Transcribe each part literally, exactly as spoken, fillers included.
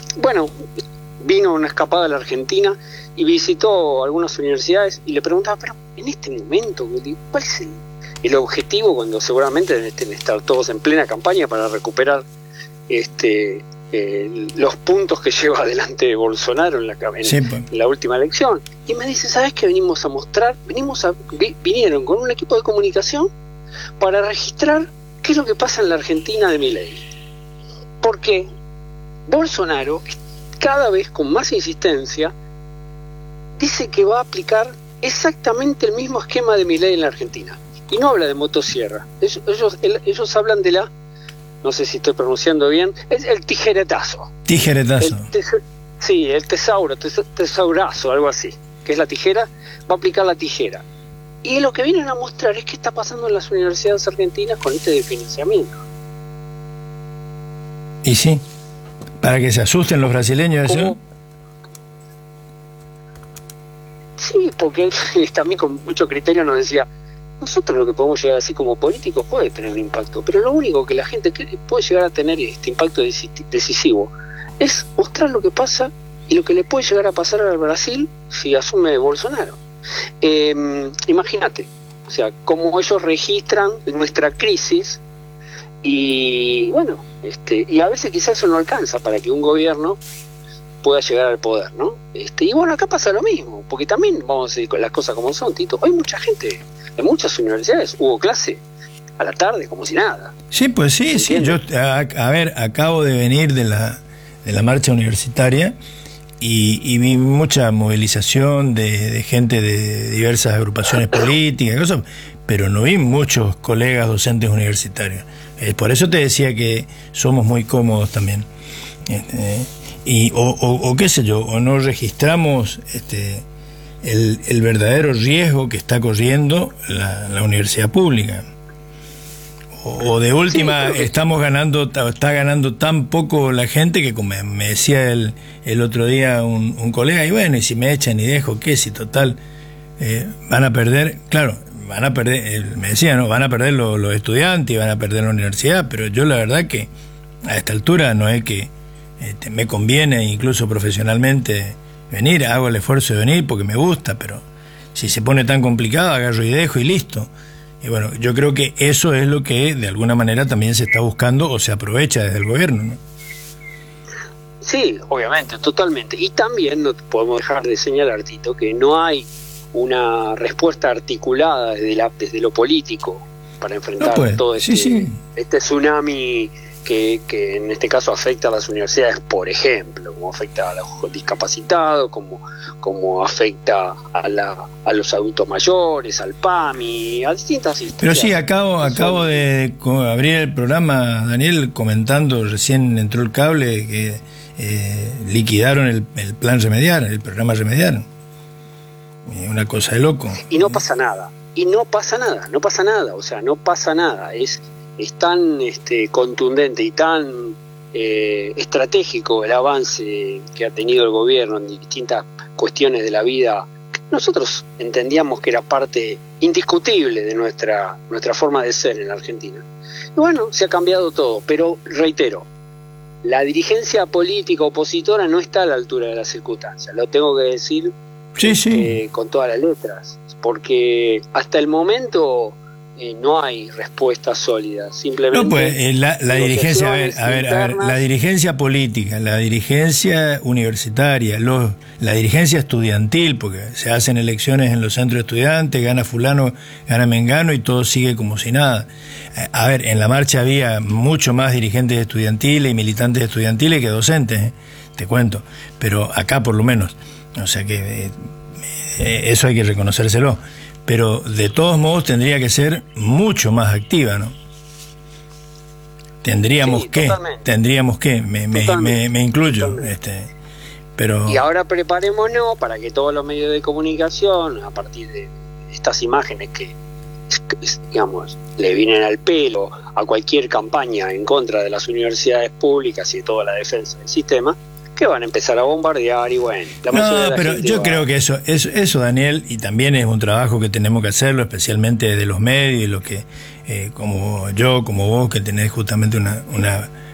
bueno, vino una escapada a la Argentina y visitó algunas universidades y le preguntaba, pero en este momento, ¿cuál es el, el objetivo cuando seguramente deben estar todos en plena campaña para recuperar este eh, los puntos que lleva adelante Bolsonaro en la, en, sí, pues. en la última elección? Y me dice, ¿sabes qué venimos a mostrar? Venimos a, vinieron con un equipo de comunicación para registrar qué es lo que pasa en la Argentina de Milei. Porque Bolsonaro, cada vez con más insistencia, dice que va a aplicar exactamente el mismo esquema de Milei en la Argentina. Y no habla de motosierra. Ellos, ellos, ellos hablan de la, no sé si estoy pronunciando bien, es el tijeretazo. Tijeretazo. El te, sí, el tesauro, tes, tesaurazo, algo así. Que es la tijera, va a aplicar la tijera. Y lo que vienen a mostrar es qué está pasando en las universidades argentinas con este desfinanciamiento. Y sí, para que se asusten los brasileños, ¿eso? Sí, porque él también con mucho criterio nos decía, nosotros lo que podemos llegar así como políticos puede tener un impacto, pero lo único que la gente puede llegar a tener este impacto decisivo es mostrar lo que pasa y lo que le puede llegar a pasar al Brasil si asume Bolsonaro. Eh, imagínate, o sea, cómo ellos registran nuestra crisis y bueno, este, y a veces quizás eso no alcanza para que un gobierno pueda llegar al poder, ¿no? Este, y bueno, acá pasa lo mismo, porque también vamos a decir con las cosas como son, Tito. Hay mucha gente, en muchas universidades hubo clase a la tarde como si nada. Sí, pues sí, sí. Yo, a, a ver, acabo de venir de la de la marcha universitaria y, y vi mucha movilización de, de gente de diversas agrupaciones políticas, cosas, pero no vi muchos colegas docentes universitarios. Eh, por eso te decía que somos muy cómodos también. Este, y o, o, o qué sé yo, o no registramos este el, el verdadero riesgo que está corriendo la, la universidad pública. O, o de última, sí, estamos ganando, está ganando tan poco la gente que, como me decía el, el otro día un, un colega, y bueno, y si me echan y dejo, ¿qué? Si total, eh, van a perder, claro, van a perder, él me decía, ¿no? Van a perder los, los estudiantes y van a perder la universidad, pero yo la verdad que a esta altura no es que este, me conviene incluso profesionalmente venir, hago el esfuerzo de venir porque me gusta, pero si se pone tan complicado, agarro y dejo y listo. Y bueno, yo creo que eso es lo que de alguna manera también se está buscando o se aprovecha desde el gobierno, ¿no? Sí, obviamente, totalmente. Y también no podemos dejar de señalar, Tito, que no hay una respuesta articulada desde, la, desde lo político para enfrentar no, pues, todo este, sí, sí. este tsunami que, que en este caso afecta a las universidades, por ejemplo, como afecta a los discapacitados, como, como afecta a, la, a los adultos mayores, al P A M I, a distintas instituciones. Pero sí, acabo, acabo de abrir el programa, Daniel, comentando, recién entró el cable, que eh, liquidaron el, el plan Remediar, el programa Remediar. Una cosa de loco. Y no pasa nada, y no pasa nada, no pasa nada, o sea, no pasa nada, es... es tan este, contundente y tan eh, estratégico el avance que ha tenido el gobierno en distintas cuestiones de la vida, que nosotros entendíamos que era parte indiscutible de nuestra, nuestra forma de ser en la Argentina. Y bueno, se ha cambiado todo, pero reitero, la dirigencia política opositora no está a la altura de las circunstancias, lo tengo que decir sí, sí. Eh, con todas las letras, porque hasta el momento... Eh, no hay respuesta sólida, simplemente... No, pues eh, la, la dirigencia, a ver, a ver, a ver, la dirigencia política, la dirigencia universitaria, los, la dirigencia estudiantil, porque se hacen elecciones en los centros de estudiantes, gana fulano, gana mengano y todo sigue como si nada. A ver, en la marcha había mucho más dirigentes estudiantiles y militantes estudiantiles que docentes, ¿eh? Te cuento, pero acá por lo menos, o sea que eh, eh, eso hay que reconocérselo. Pero de todos modos tendría que ser mucho más activa, ¿no? Tendríamos sí, que, totalmente. tendríamos que, me, me, me, me incluyo, este, pero... Y ahora preparémonos para que todos los medios de comunicación, a partir de estas imágenes que, digamos, le vienen al pelo a cualquier campaña en contra de las universidades públicas y de toda la defensa del sistema, que van a empezar a bombardear y bueno... La no, pero yo va... creo que eso, eso, eso, Daniel, y también es un trabajo que tenemos que hacerlo, especialmente de los medios, y lo que, eh, como yo, como vos, que tenés justamente una, una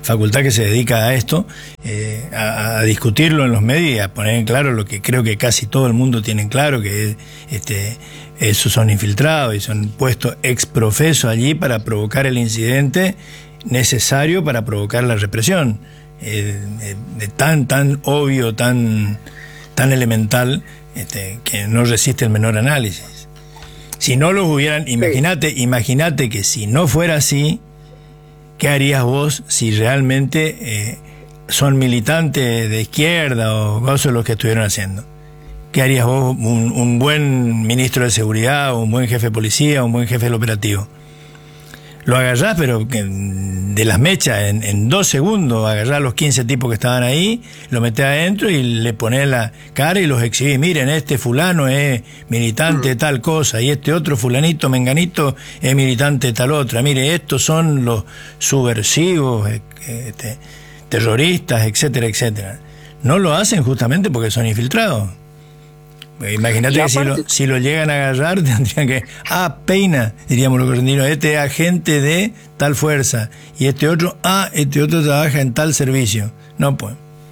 facultad que se dedica a esto, eh, a, a discutirlo en los medios y a poner en claro lo que creo que casi todo el mundo tiene en claro, que este, esos son infiltrados y son puestos ex profeso allí para provocar el incidente necesario para provocar la represión. Eh, de, de tan, tan obvio, tan, tan elemental, este, que no resiste el menor análisis. Si no los hubieran, imagínate, imagínate que si no fuera así, ¿qué harías vos si realmente eh, son militantes de izquierda o cosas los que estuvieron haciendo? ¿Qué harías vos, un, un buen ministro de seguridad, o un buen jefe de policía, o un buen jefe del operativo? Lo agarrás, pero de las mechas, en, en dos segundos, agarrás los quince tipos que estaban ahí, lo metés adentro y le ponés la cara y los exhibís. Miren, este fulano es militante de tal cosa, y este otro fulanito, menganito, es militante de tal otra. Mire, estos son los subversivos, este, terroristas, etcétera, etcétera. No lo hacen justamente porque son infiltrados. Imagínate que si lo, si lo llegan a agarrar, tendrían que, ah, peina, diríamos los argentinos, este es agente de tal fuerza, y este otro, ah, este otro trabaja en tal servicio. No, pues.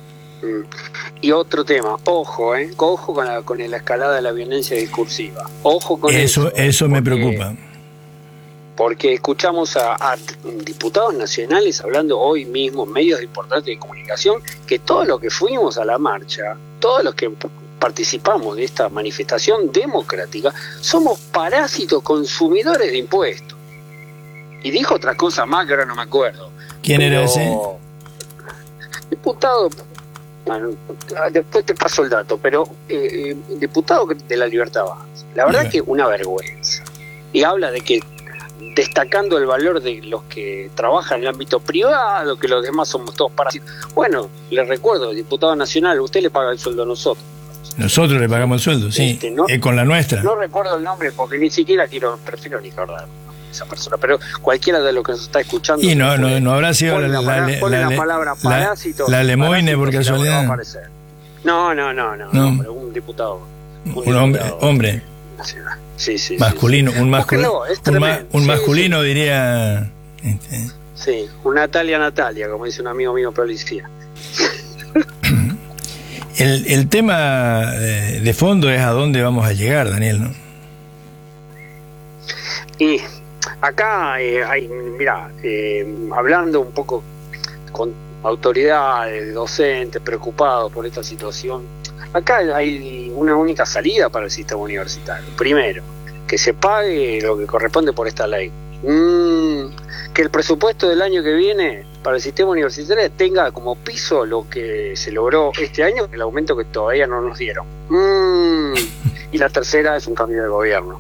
Y otro tema, ojo, eh, ojo con la, con la escalada de la violencia discursiva. Ojo con eso. Eso, eso me preocupa. Porque escuchamos a, a diputados nacionales hablando hoy mismo en medios importantes de comunicación que todos los que fuimos a la marcha, todos los que participamos de esta manifestación democrática, somos parásitos consumidores de impuestos. Y dijo otra cosa más que ahora no me acuerdo. ¿Quién Pero, era ese? Diputado, bueno, después te paso el dato, pero eh, diputado de la Libertad Avanza. La verdad Bien. que una vergüenza. Y habla de que destacando el valor de los que trabajan en el ámbito privado, que los demás somos todos parásitos. Bueno, le recuerdo, diputado nacional, usted le paga el sueldo a nosotros. Nosotros le pagamos el sueldo, sí, este, no, eh, con la nuestra. No recuerdo el nombre porque ni siquiera quiero, prefiero ni recordar esa persona, pero cualquiera de los que nos está escuchando. Y no, no, no habrá sido la, la, la, la, la palabra parásito. La, la Lemoine, por casualidad. No, no, no, no, no, pero un diputado. Un, un diputado hombre, hombre. Sí, sí, masculino, sí, sí. un masculino, un, ma, un sí, masculino sí. diría. Este. Sí, un Natalia Natalia, como dice un amigo mío policía. El, el tema de fondo es a dónde vamos a llegar, Daniel, ¿no? Y acá eh, hay, mira, eh, hablando un poco con autoridades, docentes preocupados por esta situación, acá hay una única salida para el sistema universitario. Primero, que se pague lo que corresponde por esta ley. Mm, que el presupuesto del año que viene para el sistema universitario tenga como piso lo que se logró este año, el aumento que todavía no nos dieron. Mm, y la tercera es un cambio de gobierno.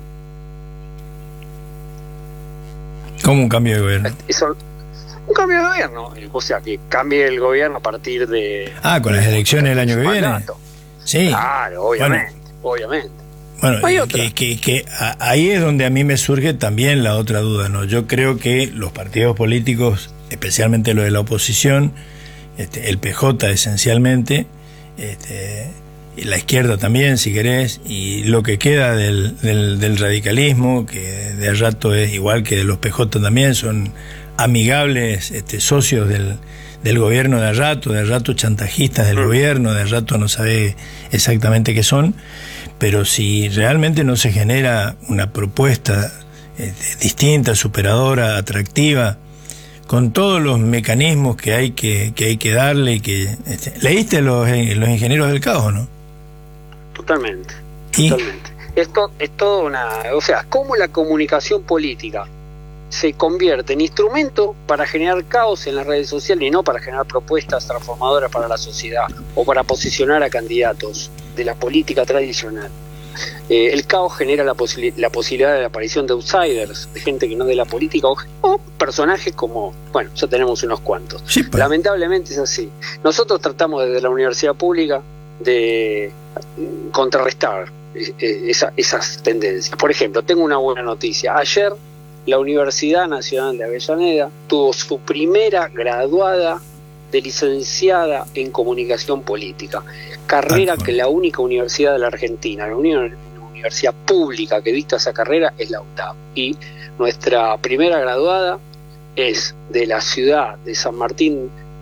¿Cómo un cambio de gobierno? Eso, un cambio de gobierno, o sea, que cambie el gobierno a partir de... Ah, con las elecciones del año que viene. Sí. Claro, obviamente, bueno, obviamente. Bueno, que, que, que ahí es donde a mí me surge también la otra duda, ¿no? Yo creo que los partidos políticos, especialmente los de la oposición, este, el P J esencialmente, este, y la izquierda también, si querés, y lo que queda del, del, del radicalismo, que de rato es igual que de los P J también, son amigables este, socios del, del gobierno de rato, de rato chantajistas del mm. gobierno, de rato no sabe exactamente qué son. Pero si realmente no se genera una propuesta eh, distinta, superadora, atractiva, con todos los mecanismos que hay que, que hay que darle, que este, ¿leíste los, eh, los ingenieros del caos, no? Totalmente, ¿Y? totalmente. Esto es todo una, o sea, cómo la comunicación política se convierte en instrumento para generar caos en las redes sociales y no para generar propuestas transformadoras para la sociedad o para posicionar a candidatos de la política tradicional. Eh, el caos genera la, posi- la posibilidad de la aparición de outsiders, de gente que no es de la política, o, o personajes como, bueno, ya tenemos unos cuantos. Sí, pues. Lamentablemente es así. Nosotros tratamos desde la universidad pública de contrarrestar esa, esas tendencias. Por ejemplo, tengo una buena noticia. Ayer la Universidad Nacional de Avellaneda tuvo su primera graduada de licenciada en comunicación política, carrera que la única universidad de la Argentina, la única universidad pública que dicta esa carrera es la U T A B. Y nuestra primera graduada es de la ciudad de San Martín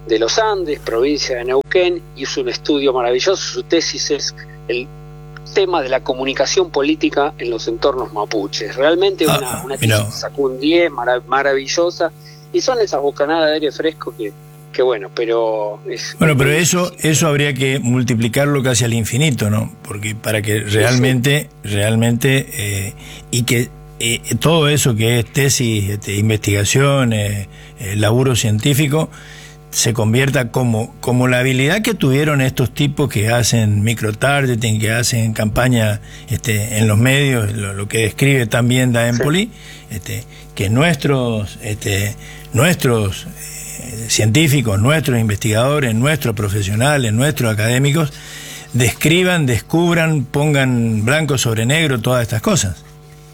de los Andes, provincia de Neuquén, hizo un estudio maravilloso. Su tesis es el tema de la comunicación política en los entornos mapuches. Realmente ah, una, una tesis que sacó un diez, marav maravillosa, y son esas bocanadas de aire fresco que, que bueno, pero... Es, bueno, pero eso eso habría que multiplicarlo casi al infinito, ¿no? Porque para que realmente, sí. realmente, eh, y que eh, todo eso que es tesis, este, investigación, eh, eh, laburo científico, se convierta como, como la habilidad que tuvieron estos tipos que hacen microtargeting, que hacen campaña este, en los medios, lo, lo que describe también Da Empoli, sí. este, que nuestros, este, nuestros eh, científicos, nuestros investigadores, nuestros profesionales, nuestros académicos, describan, descubran, pongan blanco sobre negro todas estas cosas.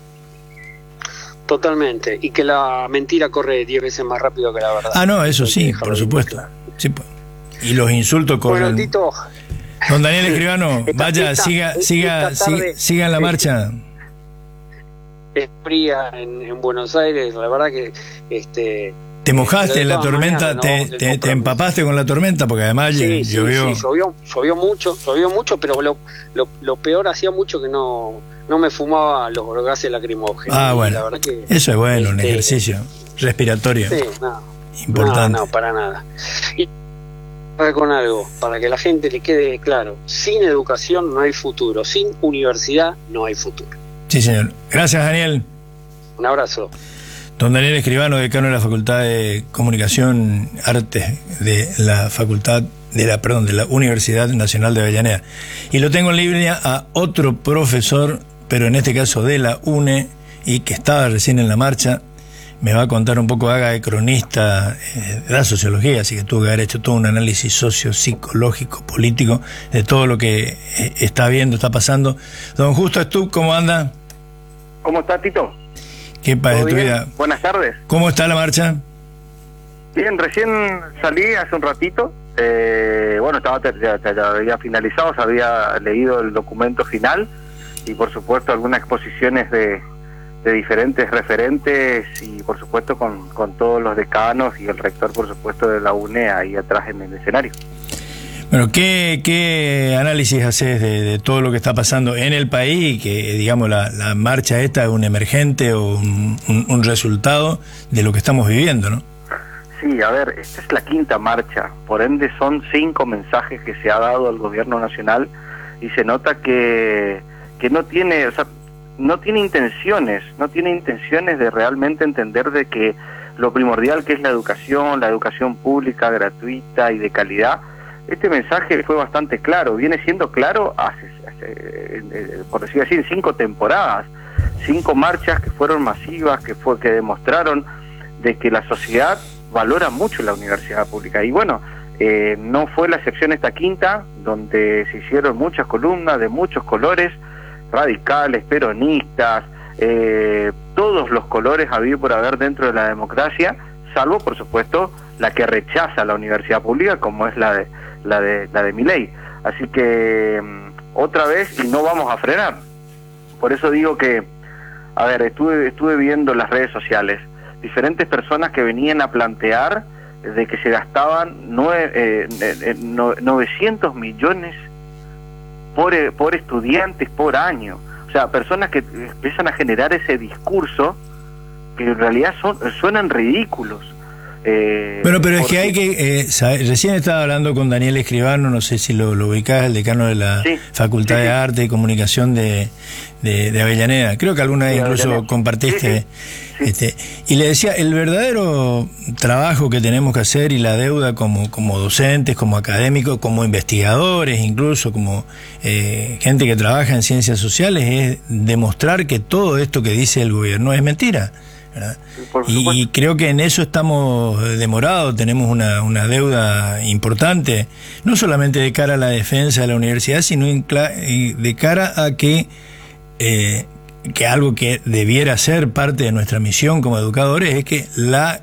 Totalmente, y que la mentira corre diez veces más rápido que la verdad. Ah, no, eso sí, por supuesto. Sí, y los insultos corren. Bueno, Tito, don Daniel Escribano, esta, vaya, esta, siga, esta siga, siga, siga en la marcha. Es fría en, en Buenos Aires, la verdad que este. ¿Te mojaste en la tormenta? Maneras, te, no, te, ¿Te empapaste con la tormenta? Porque además sí, llovió. Sí, sí, llovió, llovió mucho, llovió mucho, pero lo, lo, lo peor, hacía mucho que no, no me fumaba los gases lacrimógenos. Ah, bueno, la verdad que, eso es bueno, este, un ejercicio respiratorio. Sí, no, importante. No, no, para nada. Y con algo, para que la gente le quede claro, sin educación no hay futuro, sin universidad no hay futuro. Sí, señor. Gracias, Daniel. Un abrazo. Don Daniel Escribano, decano de la Facultad de Comunicación Artes de la Facultad de la, perdón, de la Universidad Nacional de Avellaneda. Y lo tengo en línea a otro profesor, pero en este caso de la UNE, y que estaba recién en la marcha. Me va a contar un poco, haga de cronista eh, de la sociología, así que tuvo que haber hecho todo un análisis socio-psicológico, político, de todo lo que eh, está viendo, está pasando. Don Justo Stuck, ¿cómo anda? ¿Cómo está, Tito? ¿Qué pasa de tu vida? Buenas tardes. ¿Cómo está la marcha? Bien, recién salí hace un ratito. Eh, bueno, estaba ya, ya, ya había finalizado, se había leído el documento final y por supuesto algunas exposiciones de, de diferentes referentes y por supuesto con, con todos los decanos y el rector por supuesto de la UNE ahí atrás en el escenario. Bueno, ¿qué, qué análisis haces de, de todo lo que está pasando en el país y que, digamos, la, la marcha esta es un emergente o un, un, un resultado de lo que estamos viviendo, ¿no? Sí, a ver, esta es la quinta marcha, por ende son cinco mensajes que se ha dado al gobierno nacional y se nota que, que no tiene, o sea, no tiene intenciones, no tiene intenciones de realmente entender de que lo primordial que es la educación, la educación pública, gratuita y de calidad. Este mensaje fue bastante claro, viene siendo claro hace, hace eh, por decir así, en cinco temporadas, cinco marchas que fueron masivas, que fue que demostraron de que la sociedad valora mucho la universidad pública. Y bueno, eh, no fue la excepción esta quinta, donde se hicieron muchas columnas de muchos colores, radicales, peronistas, eh, todos los colores habido por haber dentro de la democracia, salvo por supuesto la que rechaza la universidad pública, como es la de la de la de Milei. Así que otra vez, y no vamos a frenar. Por eso digo que, a ver, estuve estuve viendo las redes sociales diferentes personas que venían a plantear de que se gastaban nueve, eh, eh, no, novecientos millones por por estudiantes por año. O sea, personas que empiezan a generar ese discurso que en realidad son suenan ridículos. Eh, bueno, pero es que hay que... Eh, saber, recién estaba hablando con Daniel Escribano, no sé si lo, lo ubicás, el decano de la sí, Facultad sí, de sí. Arte y Comunicación de, de, de Avellaneda. Creo que alguna vez sí, incluso Avellaneda. compartiste... Sí, sí. Este, y le decía, el verdadero trabajo que tenemos que hacer y la deuda como, como docentes, como académicos, como investigadores, incluso como eh, gente que trabaja en ciencias sociales, es demostrar que todo esto que dice el gobierno es mentira. Y, y creo que en eso estamos demorados, tenemos una, una deuda importante, no solamente de cara a la defensa de la universidad, sino de cara a que, eh, que algo que debiera ser parte de nuestra misión como educadores es que la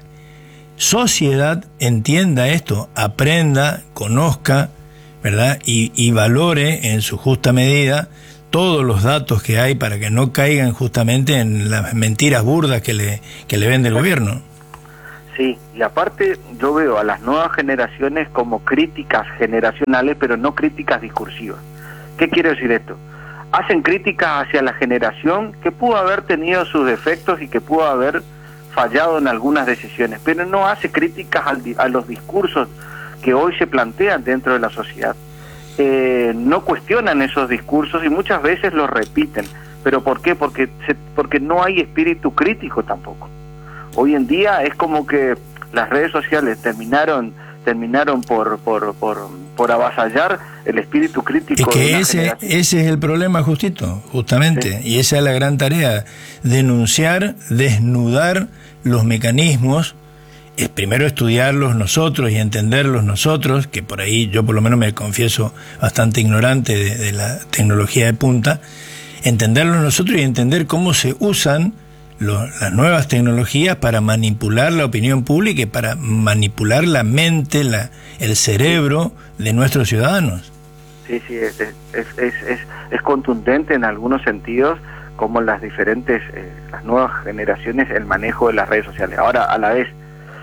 sociedad entienda esto, aprenda, conozca, ¿verdad? Y, y valore en su justa medida todos los datos que hay para que no caigan justamente en las mentiras burdas que le que le vende el gobierno. Sí, y aparte yo veo a las nuevas generaciones como críticas generacionales, pero no críticas discursivas. ¿Qué quiere decir esto? Hacen críticas hacia la generación que pudo haber tenido sus defectos y que pudo haber fallado en algunas decisiones, pero no hace críticas al, a los discursos que hoy se plantean dentro de la sociedad. Eh, no cuestionan esos discursos y muchas veces los repiten. ¿Pero por qué? Porque, se, porque no hay espíritu crítico tampoco. Hoy en día es como que las redes sociales terminaron terminaron por por por, por avasallar el espíritu crítico. Es que de ese ese es el problema, Justito, justamente, sí. Y esa es la gran tarea, denunciar, desnudar los mecanismos, es primero estudiarlos nosotros y entenderlos nosotros, que por ahí yo por lo menos me confieso bastante ignorante de, de la tecnología de punta, entenderlos nosotros y entender cómo se usan Lo, las nuevas tecnologías para manipular la opinión pública y para manipular la mente, la, el cerebro de nuestros ciudadanos. Sí, sí, es, es, es, es, es contundente en algunos sentidos como las diferentes, eh, las nuevas generaciones, el manejo de las redes sociales. Ahora, a la vez,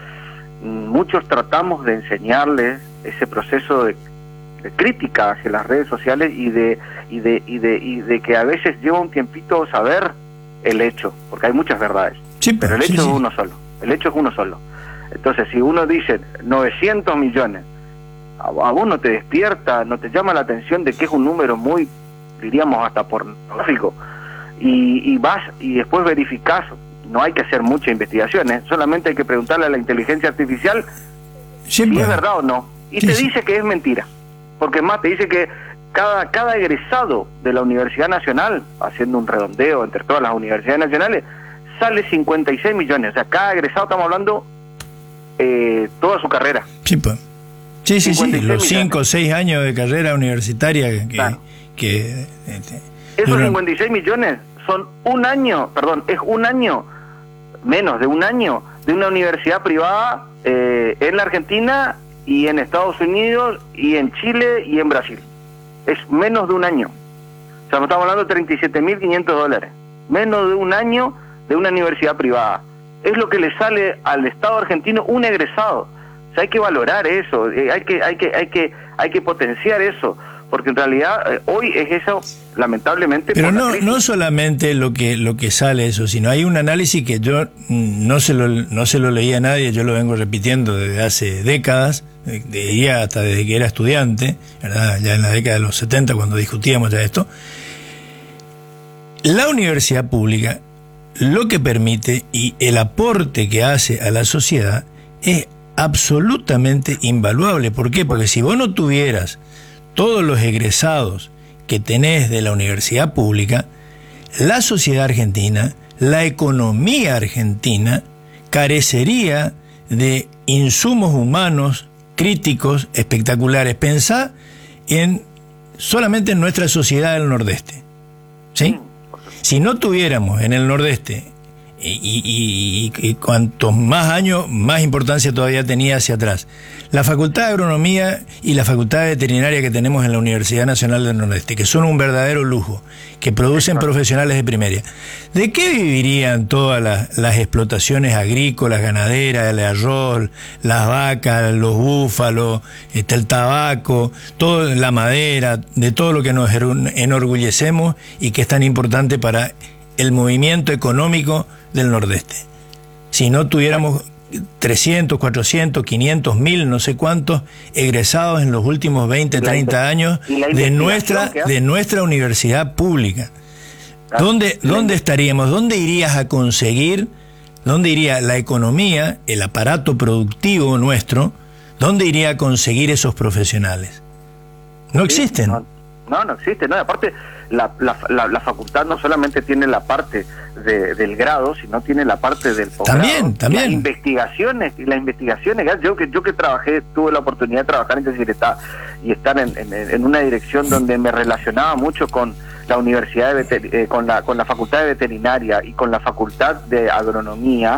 muchos tratamos de enseñarles ese proceso de, de crítica hacia las redes sociales y de, y de, y de, y de que a veces lleva un tiempito saber el hecho, porque hay muchas verdades, sí, pero el hecho sí, es sí. uno solo, el hecho es uno solo. Entonces, si uno dice novecientos millones, a, a vos no te despierta, no te llama la atención de que es un número muy, diríamos, hasta pornográfico, y, y vas y después verificás, no hay que hacer mucha investigación, ¿eh? Solamente hay que preguntarle a la inteligencia artificial sí, si pues. es verdad o no, y sí, te sí. dice que es mentira, porque más te dice que Cada, cada egresado de la Universidad Nacional, haciendo un redondeo entre todas las universidades nacionales, sale cincuenta y seis millones. O sea, cada egresado, estamos hablando, eh, toda su carrera. Sí, pues. Sí, sí, sí, los cinco o seis años de carrera universitaria que... Claro. que este, Esos duran... cincuenta y seis millones son un año, perdón, es un año, menos de un año, de una universidad privada eh, en la Argentina y en Estados Unidos y en Chile y en Brasil. Es menos de un año. O sea, estamos hablando de treinta y siete mil quinientos dólares. Menos de un año de una universidad privada. Es lo que le sale al Estado argentino un egresado. O sea, hay que valorar eso, eh, hay que hay que hay que hay que potenciar eso, porque en realidad eh, hoy es eso, lamentablemente. Pero no no solamente lo que lo que sale eso, sino hay un análisis que yo no se lo no se lo leí a nadie, yo lo vengo repitiendo desde hace décadas. Diría hasta desde que era estudiante, ¿verdad? Ya en la década de los setenta, cuando discutíamos ya esto. La universidad pública lo que permite y el aporte que hace a la sociedad es absolutamente invaluable. ¿Por qué? Porque si vos no tuvieras todos los egresados que tenés de la universidad pública, la sociedad argentina, la economía argentina, carecería de insumos humanos críticos espectaculares. Pensá en solamente en nuestra sociedad del Nordeste, ¿sí? Si no tuviéramos en el Nordeste y, y, y, y cuantos más años, más importancia todavía tenía hacia atrás, la Facultad de Agronomía y la Facultad de Veterinaria que tenemos en la Universidad Nacional del Nordeste, que son un verdadero lujo, que producen profesionales de primera. ¿De qué vivirían todas las, las explotaciones agrícolas, ganaderas, el arroz, las vacas, los búfalos, este, el tabaco, toda la madera, de todo lo que nos enorgullecemos y que es tan importante para el movimiento económico del Nordeste? Si no tuviéramos trescientos, cuatrocientos, quinientos, mil, no sé cuántos egresados en los últimos veinte, treinta años de nuestra de nuestra universidad pública. ¿Dónde, dónde estaríamos? ¿Dónde irías a conseguir? ¿Dónde iría la economía, el aparato productivo nuestro? ¿Dónde iría a conseguir esos profesionales? No existen. No, no, no existen. No, aparte, la, la, la, la facultad no solamente tiene la parte de, del grado, sino tiene la parte del posgrado. También, también. Las investigaciones, y las investigaciones, yo que yo que trabajé, tuve la oportunidad de trabajar en Secretaría y estar en, en, en una dirección donde me relacionaba mucho con la universidad de veter, eh, con la con la facultad de veterinaria y con la facultad de agronomía,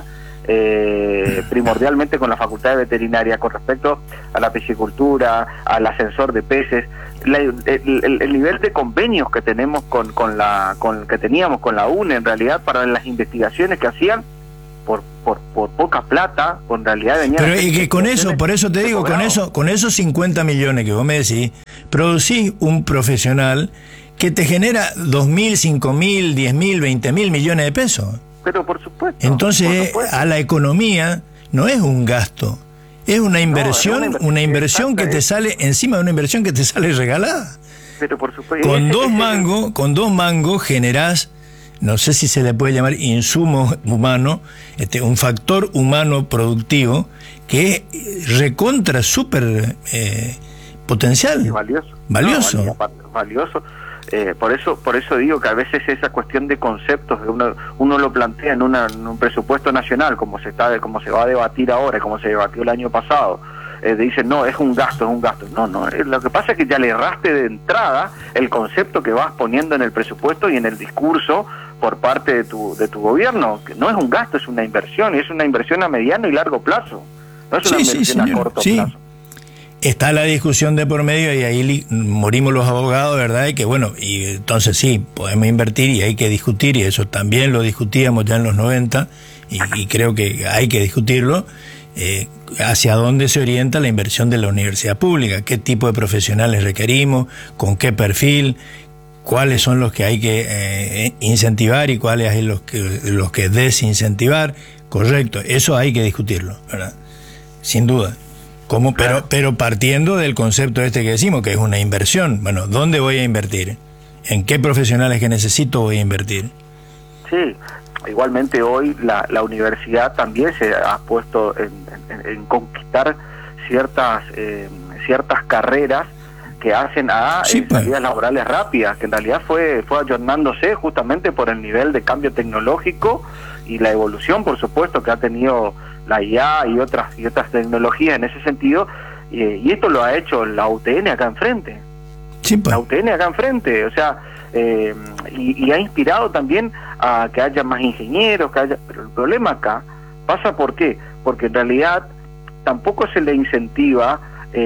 eh, primordialmente con la facultad de veterinaria con respecto a la piscicultura, al ascensor de peces. La, el, el, el nivel de convenios que tenemos con, con la con que teníamos con la U N E en realidad para las investigaciones que hacían por por, por poca plata, por en realidad venían... Pero y que con eso, por eso te digo, con eso, con esos cincuenta millones que vos me decís, producís un profesional que te genera dos mil, cinco mil, diez mil, veinte mil millones de pesos. Pero por supuesto. Entonces, por supuesto. A la economía no es un gasto, es una inversión, no, es una, inver una inversión que te sale encima de una inversión que te sale regalada. Pero por supuesto. Con dos mangos, con dos mangos generás, no sé si se le puede llamar insumo humano, este, un factor humano productivo que es recontra súper eh, potencial. Y valioso. Valioso. No, valioso. valioso. Eh, por eso por eso digo que a veces esa cuestión de conceptos uno, uno lo plantea en, una, en un presupuesto nacional, como se está como se va a debatir ahora, como se debatió el año pasado. Eh, dicen, no, es un gasto, es un gasto. No, no, eh, lo que pasa es que ya le erraste de entrada el concepto que vas poniendo en el presupuesto y en el discurso por parte de tu de tu gobierno, que no es un gasto, es una inversión, y es una inversión a mediano y largo plazo, no es una sí, inversión sí, a corto sí. plazo. Está la discusión de por medio y ahí morimos los abogados, ¿verdad? Y que bueno, y entonces sí, podemos invertir y hay que discutir, y eso también lo discutíamos ya en los noventa, y, y creo que hay que discutirlo, eh, hacia dónde se orienta la inversión de la universidad pública, qué tipo de profesionales requerimos, con qué perfil, cuáles son los que hay que eh, incentivar y cuáles hay los que, los que desincentivar, correcto, eso hay que discutirlo, ¿verdad? Sin duda. ¿Cómo? Pero, pero partiendo del concepto este que decimos, que es una inversión. Bueno, ¿dónde voy a invertir? ¿En qué profesionales que necesito voy a invertir? Sí, igualmente hoy la, la universidad también se ha puesto en, en, en conquistar ciertas eh, ciertas carreras que hacen a sí, eh, salidas laborales rápidas, que en realidad fue, fue ayornándose justamente por el nivel de cambio tecnológico y la evolución, por supuesto, que ha tenido la I A y otras y otras tecnologías en ese sentido, y, y esto lo ha hecho la U T N acá enfrente. Sí, pues. La U T N acá enfrente, o sea, eh, y, y ha inspirado también a que haya más ingenieros, que haya, pero el problema acá pasa ¿por qué? Porque en realidad tampoco se le incentiva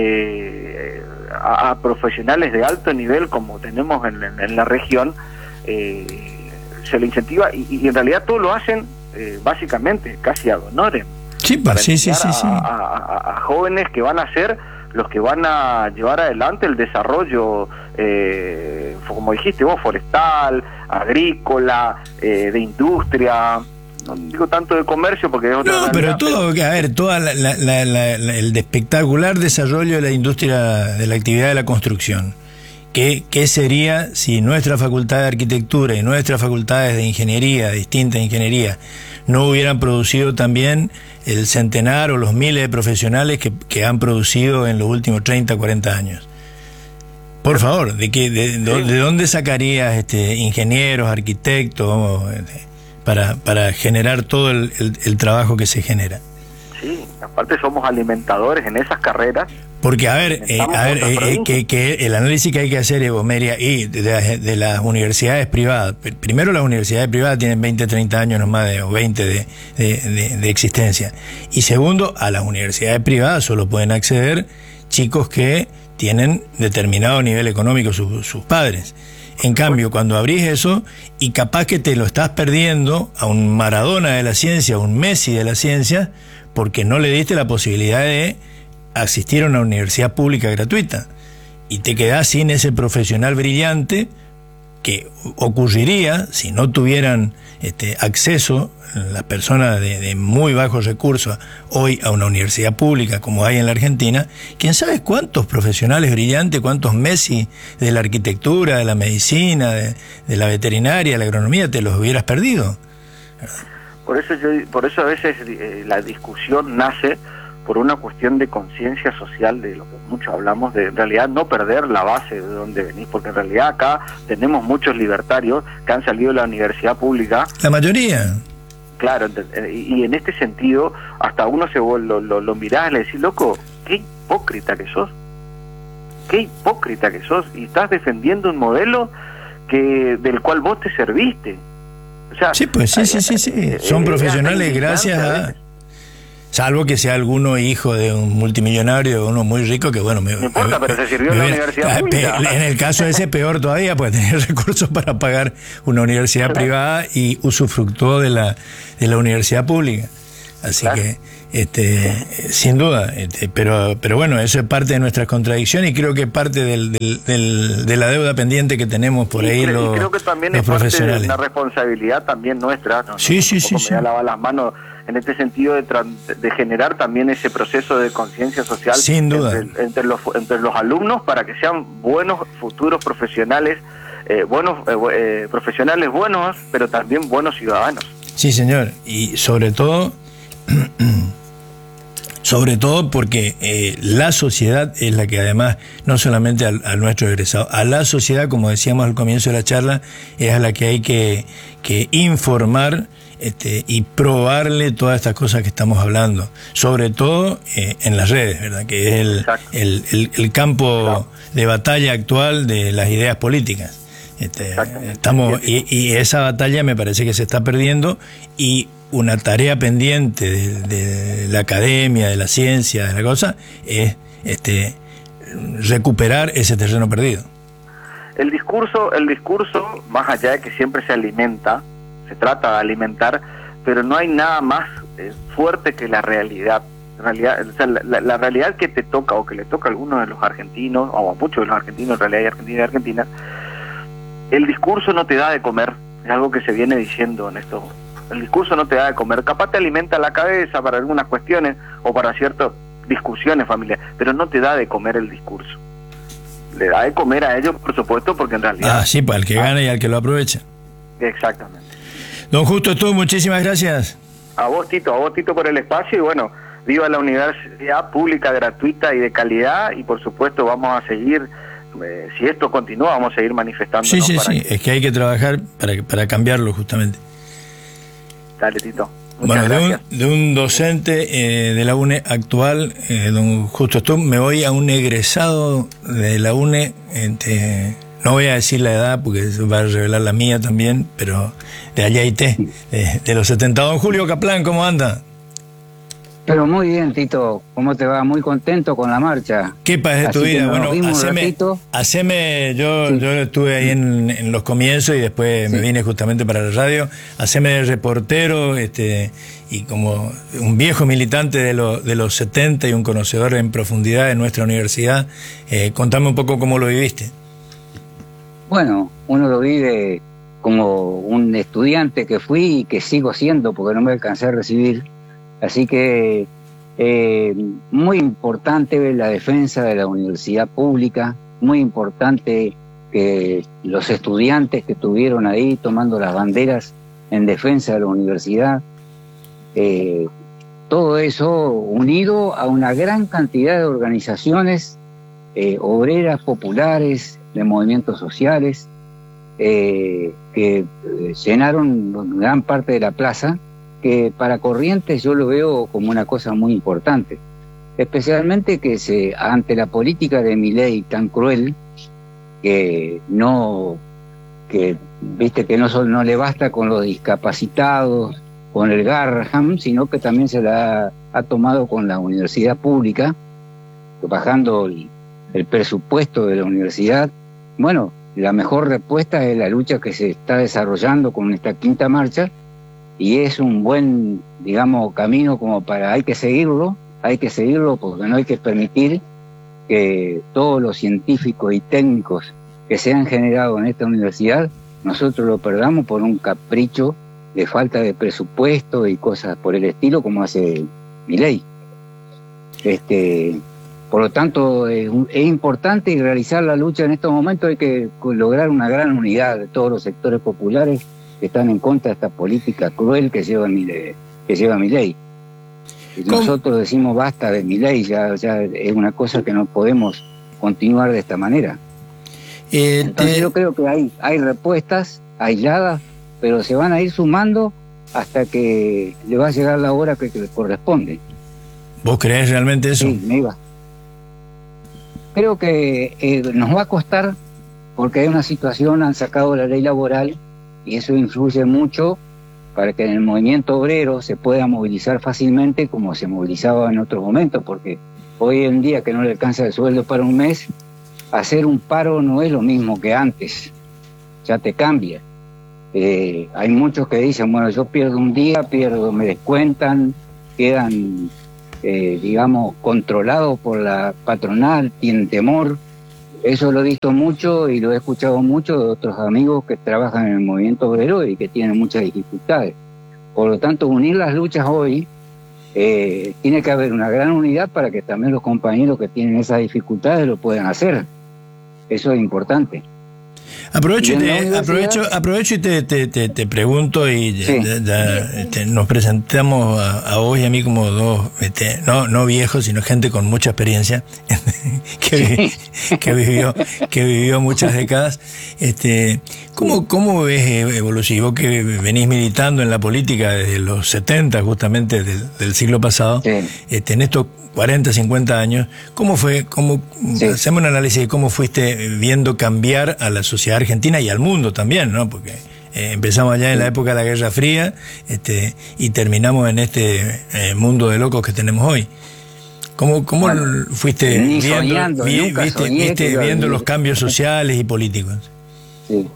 eh, a, a profesionales de alto nivel como tenemos en, en, en la región, eh, se le incentiva y, y en realidad todo lo hacen eh, básicamente casi ad honorem. Sí, para sí, sí, sí, sí. A, a, a jóvenes que van a ser los que van a llevar adelante el desarrollo, eh, como dijiste vos, forestal, agrícola, eh, de industria, no digo tanto de comercio porque es otra no, realidad, pero todo, pero... a ver, toda la, la, la, la, la, el espectacular desarrollo de la industria, de la actividad de la construcción. ¿Qué, ¿Qué sería si nuestra facultad de arquitectura y nuestras facultades de ingeniería, distintas ingenierías, no hubieran producido también el centenar o los miles de profesionales que, que han producido en los últimos treinta, cuarenta años? Por favor, ¿de, qué, de, de, de dónde sacarías este, ingenieros, arquitectos, para, para generar todo el, el, el trabajo que se genera? Sí, aparte somos alimentadores en esas carreras. Porque, a ver, eh, a ver eh, que, que el análisis que hay que hacer, Evo Meria, y de, de, de las universidades privadas, primero las universidades privadas tienen veinte, treinta años nomás, de, o veinte de, de, de, de existencia, y segundo, a las universidades privadas solo pueden acceder chicos que tienen determinado nivel económico sus, sus padres. En cambio, cuando abrís eso, y capaz que te lo estás perdiendo a un Maradona de la ciencia, a un Messi de la ciencia, porque no le diste la posibilidad de asistir a una universidad pública gratuita, y te quedás sin ese profesional brillante que ocurriría si no tuvieran este acceso las personas de, de muy bajos recursos hoy a una universidad pública como hay en la Argentina. Quién sabe cuántos profesionales brillantes, cuántos Messi de la arquitectura, de la medicina, de, de la veterinaria, de la agronomía, te los hubieras perdido. Por eso yo, por eso a veces eh, la discusión nace por una cuestión de conciencia social, de lo que mucho hablamos, de en realidad no perder la base de donde venís, porque en realidad acá tenemos muchos libertarios que han salido de la universidad pública. La mayoría. Claro, y en este sentido, hasta uno se lo, lo, lo mirás y le decís, loco, qué hipócrita que sos, qué hipócrita que sos, y estás defendiendo un modelo que del cual vos te serviste. O sea, sí, pues sí, sí, sí, sí. Son profesionales gracias a... Salvo que sea alguno hijo de un multimillonario o uno muy rico que, bueno... Me, no importa, me, pero se sirvió en la universidad pública. En el caso ese peor todavía, pues tener recursos para pagar una universidad privada y usufructó de la, de la universidad pública. Así claro. que, este, sin duda, este, pero, pero bueno, eso es parte de nuestra contradicción y creo que es parte del, del, del, de la deuda pendiente que tenemos por y ahí creo, los, y creo que también los es parte profesionales. de una responsabilidad también nuestra, ¿no? Sí, sí, sí, me sí. voy a lavar las manos en este sentido de, de generar también ese proceso de conciencia social Sin duda. Entre, entre, los, entre los alumnos para que sean buenos futuros profesionales, eh, buenos eh, eh, profesionales buenos, pero también buenos ciudadanos. Sí, señor, y sobre todo, sobre todo porque eh, la sociedad es la que además, no solamente a, a nuestros egresados, a la sociedad, como decíamos al comienzo de la charla, es a la que hay que, que informar este, y probarle todas estas cosas que estamos hablando, sobre todo eh, en las redes, ¿verdad? Que es el, el, el, el campo claro. de batalla actual de las ideas políticas. Este, estamos y, y esa batalla me parece que se está perdiendo y una tarea pendiente de, de la academia, de la ciencia, de la cosa, es este, recuperar ese terreno perdido. El discurso, el discurso, más allá de que siempre se alimenta, se trata de alimentar, pero no hay nada más eh, fuerte que la realidad. En realidad, o sea, la, la realidad que te toca o que le toca a algunos de los argentinos, o a muchos de los argentinos, en realidad hay argentinos y argentinas, el discurso no te da de comer, es algo que se viene diciendo en esto. El discurso no te da de comer, capaz te alimenta la cabeza para algunas cuestiones o para ciertas discusiones familiares, pero no te da de comer el discurso. Le da de comer a ellos, por supuesto, porque en realidad... Ah, sí, para el que gana y al que lo aprovecha. Exactamente. Don Justo Stumm, muchísimas gracias. A vos, Tito, a vos, Tito, por el espacio y bueno, viva la universidad pública, gratuita y de calidad y por supuesto vamos a seguir... Eh, si esto continúa, vamos a seguir manifestándonos. Sí, sí, para sí, que... es que hay que trabajar para, para cambiarlo justamente. Dale, Tito. Muchas bueno, gracias. De, un, de un docente eh, de la UNE actual, eh, don Justo Stumm, me voy a un egresado de la UNE, este, no voy a decir la edad porque eso va a revelar la mía también, pero de allá y té, de, de los setenta. Don Julio Kaplan, ¿cómo anda? Pero muy bien, Tito, ¿cómo te va? Muy contento con la marcha. ¿Qué pasa de tu vida? Bueno, haceme, haceme yo, sí. yo estuve ahí en, en los comienzos y después sí. me vine justamente para la radio, haceme de reportero este, y como un viejo militante de, lo, de los setenta y un conocedor en profundidad de nuestra universidad, eh, contame un poco cómo lo viviste. Bueno, uno lo vive como un estudiante que fui y que sigo siendo porque no me alcancé a recibir. Así que eh, muy importante la defensa de la universidad pública, muy importante que los estudiantes que estuvieron ahí tomando las banderas en defensa de la universidad, eh, todo eso unido a una gran cantidad de organizaciones eh, obreras, populares, de movimientos sociales, eh, que eh, llenaron gran parte de la plaza, que para Corrientes yo lo veo como una cosa muy importante, especialmente que se ante la política de Milei tan cruel, que no que viste que no, no le basta con los discapacitados, con el Garrahan, sino que también se la ha, ha tomado con la universidad pública, bajando el, el presupuesto de la universidad. Bueno, la mejor respuesta es la lucha que se está desarrollando con esta quinta marcha, y es un buen, digamos, camino como para, hay que seguirlo, hay que seguirlo porque no hay que permitir que todos los científicos y técnicos que se han generado en esta universidad, nosotros lo perdamos por un capricho de falta de presupuesto y cosas por el estilo como hace Milei. Este, por lo tanto, es, es importante realizar la lucha en estos momentos, hay que lograr una gran unidad de todos los sectores populares que están en contra de esta política cruel que lleva Milei, que lleva Milei. Nosotros decimos basta de Milei, ya, ya es una cosa que no podemos continuar de esta manera. Eh, Entonces te... yo creo que hay, hay respuestas aisladas, pero se van a ir sumando hasta que le va a llegar la hora que, que le corresponde. ¿Vos creés realmente eso? Sí, me iba. Creo que eh, nos va a costar, porque hay una situación, han sacado la ley laboral, y eso influye mucho para que en el movimiento obrero se pueda movilizar fácilmente como se movilizaba en otros momentos, porque hoy en día que no le alcanza el sueldo para un mes, hacer un paro no es lo mismo que antes, ya te cambia. Eh, hay muchos que dicen, bueno, yo pierdo un día, pierdo, me descuentan, quedan, eh, digamos, controlados por la patronal, tienen temor. Eso lo he visto mucho y lo he escuchado mucho de otros amigos que trabajan en el movimiento obrero y que tienen muchas dificultades. Por lo tanto, unir las luchas hoy, eh, tiene que haber una gran unidad para que también los compañeros que tienen esas dificultades lo puedan hacer. Eso es importante. Aprovecho y, y te, aprovecho, aprovecho y te, te, te, te pregunto y sí. ya, ya, este, nos presentamos a, a vos y a mí como dos, este, no, no viejos, sino gente con mucha experiencia que, sí. que vivió que vivió muchas décadas. Este, ¿cómo, ¿Cómo ves evolutivo que venís militando en la política desde los setenta, justamente del, del siglo pasado, sí. este, en estos cuarenta, cincuenta años? ¿Cómo fue? Cómo, sí. Hacemos un análisis de cómo fuiste viendo cambiar a la sociedad argentina y al mundo también, ¿no? Porque eh, empezamos allá en la época de la Guerra Fría, este, y terminamos en este eh, mundo de locos que tenemos hoy. ¿Cómo, cómo bueno, fuiste viendo, soñando, vi, viste, viste viendo los cambios sociales y políticos? Sí.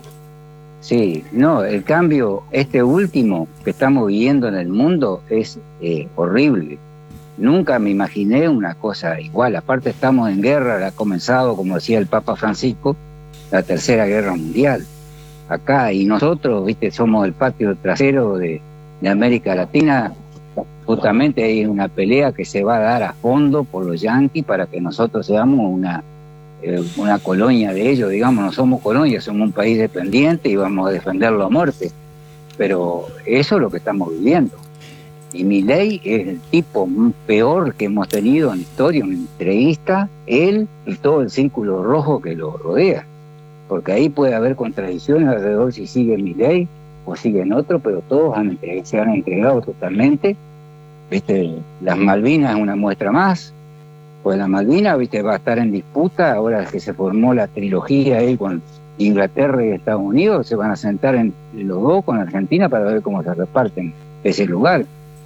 Sí, no, el cambio, este último que estamos viviendo en el mundo es eh, horrible. Nunca me imaginé una cosa igual. Aparte estamos en guerra, ha comenzado, como decía el Papa Francisco, la Tercera Guerra Mundial. Acá, y nosotros, viste, somos el patio trasero de, de América Latina. Justamente hay una pelea que se va a dar a fondo por los yanquis para que nosotros seamos una, eh, una colonia de ellos. Digamos, no somos colonia, somos un país dependiente y vamos a defenderlo a muerte. Pero eso es lo que estamos viviendo. Y Milei es el tipo peor que hemos tenido en la historia, una entrevista, él y todo el círculo rojo que lo rodea. Porque ahí puede haber contradicciones alrededor si sigue Milei o siguen otro, pero todos han entregado, se han entregado totalmente. ¿Viste? Las Malvinas es una muestra más. Pues la Malvinas, ¿viste? Va a estar en disputa, ahora que se formó la trilogía ahí con Inglaterra y Estados Unidos, se van a sentar en los dos con Argentina para ver cómo se reparten ese lugar.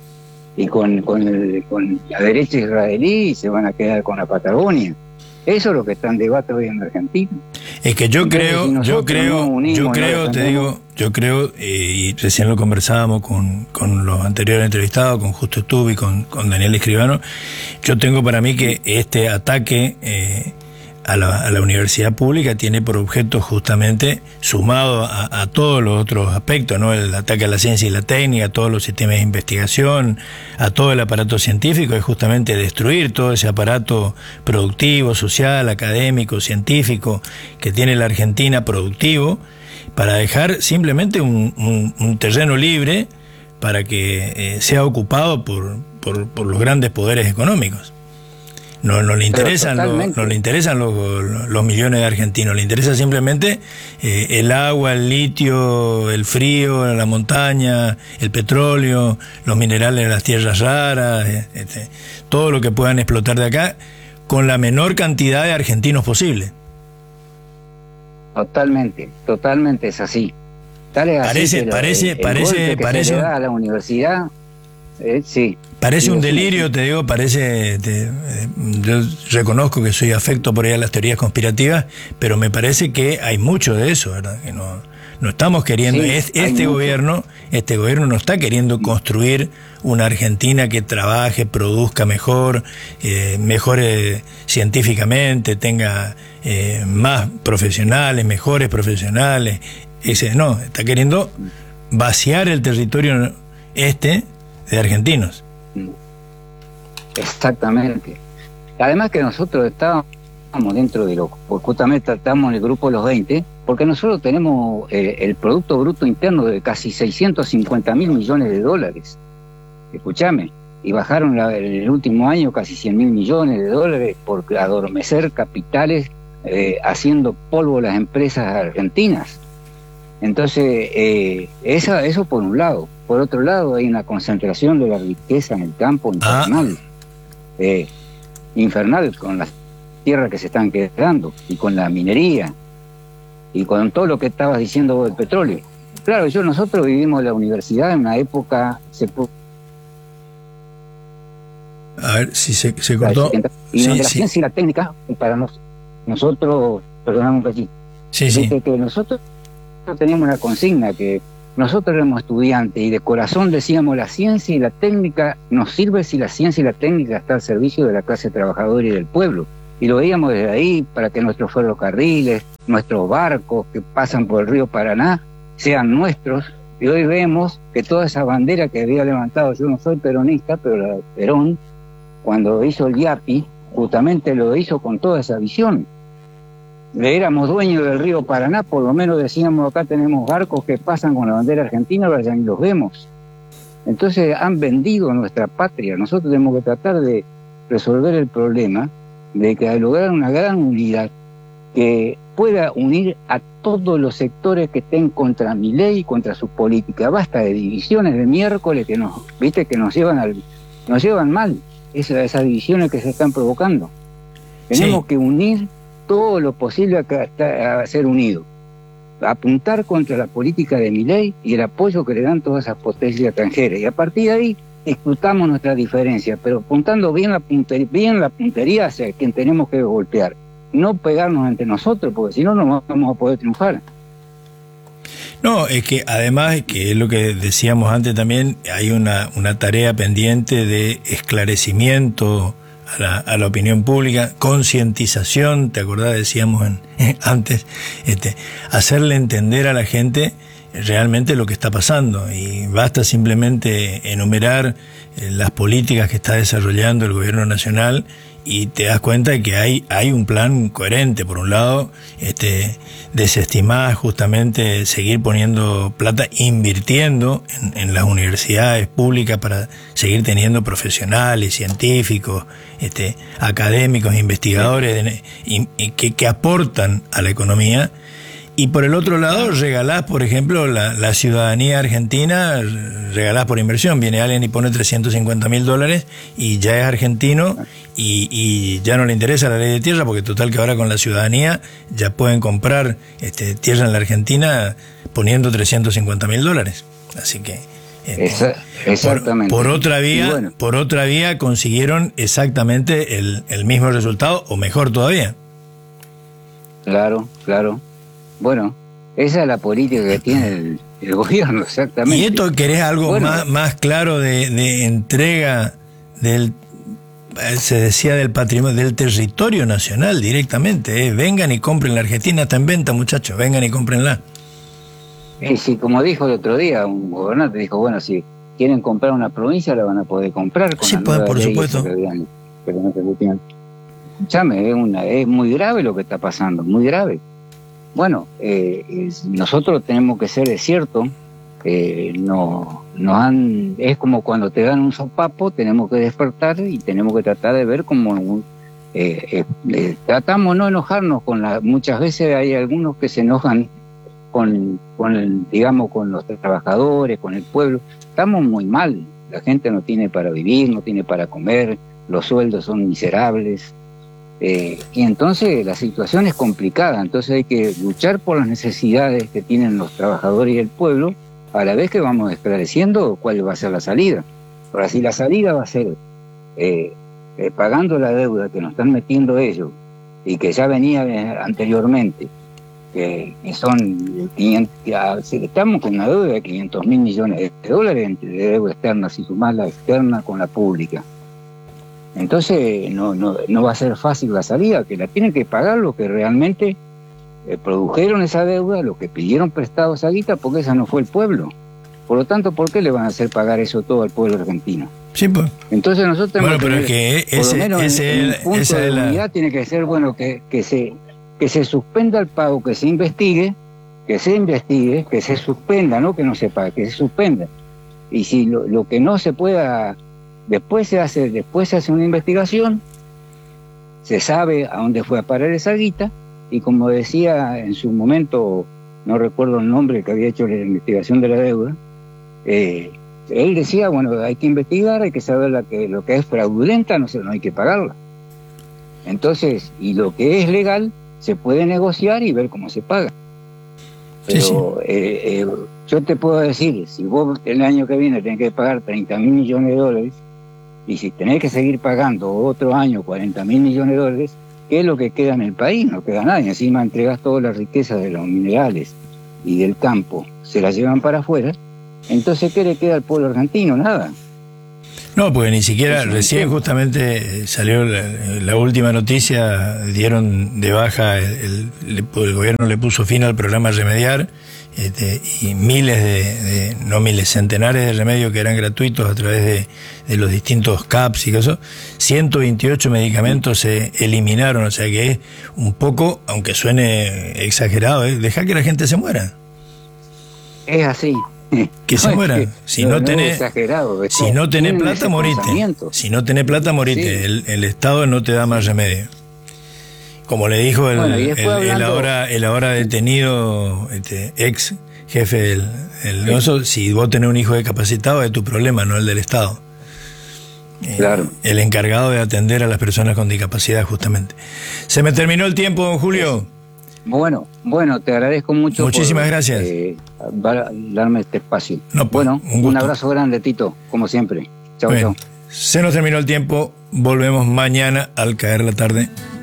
Y con, con, el, con la derecha israelí se van a quedar con la Patagonia. Eso es lo que está en debate hoy en Argentina. Es que yo Entonces, creo, si yo creo, unimos, yo creo, no te digo, yo creo, eh, y recién lo conversábamos con, con los anteriores entrevistados, con Justo Stub y con, con Daniel Escribano. Yo tengo para mí que este ataque eh, a la, a la universidad pública tiene por objeto justamente, sumado a, a todos los otros aspectos, ¿no? El ataque a la ciencia y la técnica, a todos los sistemas de investigación, a todo el aparato científico, es justamente destruir todo ese aparato productivo, social, académico, científico que tiene la Argentina productivo, para dejar simplemente un, un, un terreno libre para que eh, sea ocupado por, por, por los grandes poderes económicos. No, no le interesan, los, no le interesan los, los millones de argentinos, le interesa simplemente eh, el agua, el litio, el frío, la montaña, el petróleo, los minerales de las tierras raras, este, todo lo que puedan explotar de acá con la menor cantidad de argentinos posible. Totalmente, totalmente es así. Tal es parece, así parece, el, parece, el parece. Se le da a la universidad, eh, sí. Parece un delirio, te digo, parece, te, eh, yo reconozco que soy afecto por ahí a las teorías conspirativas, pero me parece que hay mucho de eso, ¿verdad? Que no, no estamos queriendo, sí, es, este gobierno, mucho. este gobierno no está queriendo construir una Argentina que trabaje, produzca mejor, eh, mejore científicamente, tenga eh, más profesionales, mejores profesionales, ese no, está queriendo vaciar el territorio este de argentinos. Exactamente. Además que nosotros estábamos dentro de lo, justamente estamos en el grupo de los veinte, porque nosotros tenemos eh, el Producto Bruto Interno de casi seiscientos cincuenta mil millones de dólares. Escúchame, y bajaron la, en el último año casi cien mil millones de dólares por adormecer capitales, eh, haciendo polvo las empresas argentinas. Entonces, eh, esa, eso por un lado. Por otro lado, hay una concentración de la riqueza en el campo infernal. Ah. Eh, infernal, con las tierras que se están quedando, y con la minería, y con todo lo que estabas diciendo vos del petróleo. Claro, yo nosotros vivimos en la universidad en una época... Se pudo... A ver, si se, se cortó... Y sí, la sí. ciencia y la técnica, para nos, nosotros, perdonamos allí, sí, sí. que nosotros teníamos una consigna que nosotros éramos estudiantes y de corazón decíamos, la ciencia y la técnica nos sirve si la ciencia y la técnica está al servicio de la clase trabajadora y del pueblo. Y lo veíamos desde ahí para que nuestros ferrocarriles, nuestros barcos que pasan por el río Paraná sean nuestros. Y hoy vemos que toda esa bandera que había levantado, yo no soy peronista, pero la de Perón, cuando hizo el IAPI, justamente lo hizo con toda esa visión. Éramos dueños del río Paraná, por lo menos decíamos, acá tenemos barcos que pasan con la bandera argentina, ahora ya ni los vemos. Entonces han vendido nuestra patria. Nosotros tenemos que tratar de resolver el problema de que al lograr una gran unidad que pueda unir a todos los sectores que estén contra mi ley y contra su política. Basta de divisiones de miércoles que nos, viste, que nos llevan al, nos llevan mal, esas, esas divisiones que se están provocando. Tenemos sí. que unir todo lo posible a, a ser unidos, apuntar contra la política de Milei y el apoyo que le dan todas esas potencias extranjeras, y a partir de ahí discutamos nuestras diferencias, pero apuntando bien la puntería, bien la puntería hacia quien tenemos que golpear, no pegarnos entre nosotros, porque si no, no vamos a poder triunfar. No, es que además, que es lo que decíamos antes también, hay una, una tarea pendiente de esclarecimiento a la, a la opinión pública, concientización, ¿te acordás? Decíamos en, eh, antes, este, hacerle entender a la gente realmente lo que está pasando, y basta simplemente enumerar eh, las políticas que está desarrollando el gobierno nacional y te das cuenta de que hay hay un plan coherente. Por un lado, este desestimar justamente seguir poniendo plata, invirtiendo en, en las universidades públicas para seguir teniendo profesionales, científicos, este académicos, investigadores de, y, y que, que aportan a la economía. Y por el otro lado, regalás, por ejemplo, la, la ciudadanía argentina, regalás por inversión. Viene alguien y pone trescientos cincuenta mil dólares y ya es argentino y, y ya no le interesa la ley de tierra, porque total que ahora con la ciudadanía ya pueden comprar este, tierra en la Argentina poniendo trescientos cincuenta mil dólares. Así que... Este, Esa, exactamente. Por, por otra vía, bueno. por otra vía consiguieron exactamente el, el mismo resultado, o mejor todavía. Claro, claro. Bueno, esa es la política que tiene el, el gobierno, exactamente. ¿Y esto querés algo bueno, más, más claro de, de entrega del, se decía, del patrimonio, del territorio nacional directamente? ¿eh? Vengan y compren la Argentina, está en venta, muchachos, vengan y cómprenla. Y si, como dijo el otro día, un gobernante dijo, bueno, si quieren comprar una provincia, la van a poder comprar con sí, la pues, nueva por ley supuesto. Que habían, pero no se metían. Escuchame, es, una, es muy grave lo que está pasando, muy grave. Bueno, eh, es, nosotros tenemos que ser, es cierto, eh, no, no han, es como cuando te dan un sopapo, tenemos que despertar y tenemos que tratar de ver cómo eh, eh, eh, tratamos no enojarnos con la, muchas veces hay algunos que se enojan con, con el, digamos, con los trabajadores, con el pueblo. Estamos muy mal, la gente no tiene para vivir, no tiene para comer, los sueldos son miserables. Eh, y entonces la situación es complicada, entonces hay que luchar por las necesidades que tienen los trabajadores y el pueblo, a la vez que vamos esclareciendo cuál va a ser la salida. Ahora, si la salida va a ser eh, eh, pagando la deuda que nos están metiendo ellos y que ya venía anteriormente, que, que son quinientos, estamos con una deuda de quinientos mil millones de dólares de deuda externa, si sumás la externa con la pública. Entonces no, no, no va a ser fácil la salida, que la tienen que pagar los que realmente eh, produjeron esa deuda, los que pidieron prestado esa guita, porque esa no fue el pueblo. Por lo tanto, ¿por qué le van a hacer pagar eso todo al pueblo argentino? Sí, pues. Entonces nosotros tenemos bueno, pero que, es que ese, por lo menos ese, en, en un punto esa de la... unidad tiene que ser, bueno, que, que, se, que se suspenda el pago, que se investigue, que se investigue, que se suspenda, no que no se pague, que se suspenda. Y si lo, lo que no se pueda... Después se hace, después se hace una investigación, se sabe a dónde fue a parar esa guita, y como decía en su momento, no recuerdo el nombre que había hecho la investigación de la deuda, eh, él decía, bueno, hay que investigar, hay que saber la que, lo que es fraudulenta, no, se, no hay que pagarla. Entonces, y lo que es legal, se puede negociar y ver cómo se paga. Pero sí, sí. Eh, eh, yo te puedo decir, si vos el año que viene tenés que pagar treinta mil millones de dólares, y si tenés que seguir pagando otro año cuarenta mil millones de dólares, ¿qué es lo que queda en el país? No queda nada, y encima entregas toda la riqueza de los minerales y del campo se la llevan para afuera, entonces ¿qué le queda al pueblo argentino? Nada. No, porque ni siquiera, recién justamente salió la, la última noticia, dieron de baja, el, el, el gobierno le puso fin al programa Remediar, este, y miles de, de, no miles, centenares de remedios que eran gratuitos a través de, de los distintos C A Ps y eso, ciento veintiocho medicamentos se eliminaron, o sea que es un poco, aunque suene exagerado, ¿eh? Deja que la gente se muera. Es así. Que se muera. Si no, no tenés, si no tenés plata, morite. Si no tenés plata, morite. Sí. El, el Estado no te da más remedio. Como le dijo el, bueno, el, el, el ahora el ahora detenido este, ex jefe del, del sí. Oso, si vos tenés un hijo discapacitado es tu problema, no el del Estado. Claro. Eh, el encargado de atender a las personas con discapacidad, justamente. Se me terminó el tiempo, don Julio. Bueno, bueno, te agradezco mucho. Muchísimas por, gracias. Eh, darme este espacio. No, pues, bueno, un, un abrazo grande, Tito, como siempre. Chao, chao. Se nos terminó el tiempo. Volvemos mañana al caer la tarde.